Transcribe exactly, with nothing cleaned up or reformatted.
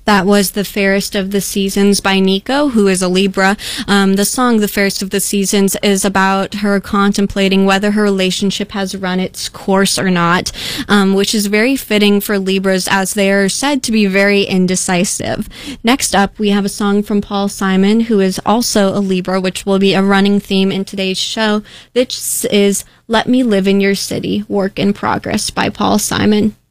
That was The Fairest of the Seasons by Nico, who is a Libra. Um, the song, The Fairest of the Seasons, is about her contemplating whether her relationship has run its course or not, um, which is very fitting for Libras as they are said to be very indecisive. Next up, we have a song from Paul Simon, who is also a Libra, which will be a running theme in today's show. This is Let Me Live in Your City, Work in Progress by Paul Simon.